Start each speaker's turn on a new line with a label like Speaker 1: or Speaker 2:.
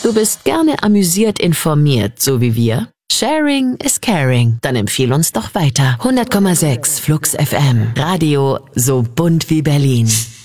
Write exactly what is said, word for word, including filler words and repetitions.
Speaker 1: Du bist gerne amüsiert informiert, so wie wir? Sharing is caring. Dann empfiehl uns doch weiter. hundert Komma sechs Flux F M. Radio so bunt wie Berlin.